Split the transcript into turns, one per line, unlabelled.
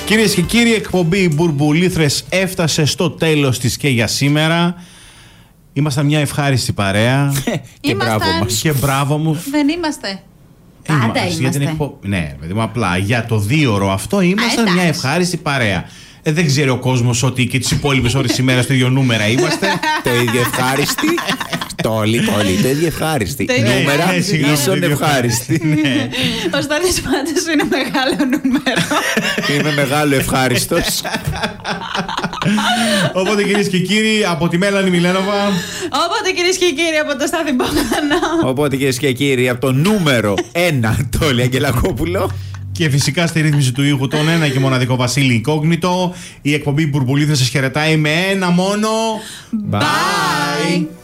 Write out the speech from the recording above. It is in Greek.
Κυρίες και κύριοι, η εκπομπή Μπουρμπουλήθρες έφτασε στο τέλος της και για σήμερα. Ήμασταν μια ευχάριστη παρέα.
Και μπράβο μας.
Και μπράβο μου.
Δεν είμαστε. Πάντα είμαστε.
Ναι, παιδί μου, απλά για το 2ωρο αυτό ήμασταν μια ευχάριστη παρέα. Δεν ξέρει ο κόσμος ότι και τις υπόλοιπες ώρες της ημέρας το ίδιο νούμερα είμαστε.
Το ίδιο ευχάριστη. Όλοι το ίδιο ευχάριστη. Νούμερα ίσον ευχάριστη.
Ο Στάθης πάντως είναι μεγάλο νούμερο.
Είμαι μεγάλο ευχάριστος.
Οπότε κυρίες και κύριοι, από τη Μέλανη Μιλένοβα.
Οπότε κυρίες και κύριοι, από το Στάθη Μπογδανό.
Οπότε κυρίες και κύριοι, από το νούμερο 1 Τόλι Αγγελακόπουλο.
Και φυσικά στη ρύθμιση του ήχου τον ένα και μοναδικό Βασίλη Ινκόγνητο. Η εκπομπή Μπουρμπουλήθρες σας χαιρετάει με ένα μόνο.
Bye!